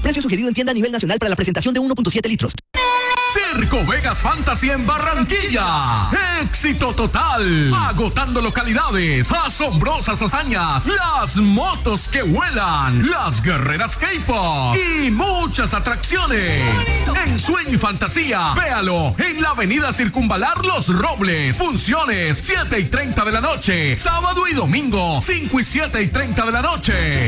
Precio sugerido en tienda a nivel nacional para la presentación de 1.7 litros. Circo Vegas Fantasy en Barranquilla. Éxito total. Agotando localidades. Asombrosas hazañas. Las motos que vuelan. Las guerreras K-pop. Y muchas atracciones. En Swing Fantasía. Véalo en la avenida Circunvalar Los Robles. Funciones 7:30 de la noche. Sábado y domingo 5 y 7:30 de la noche.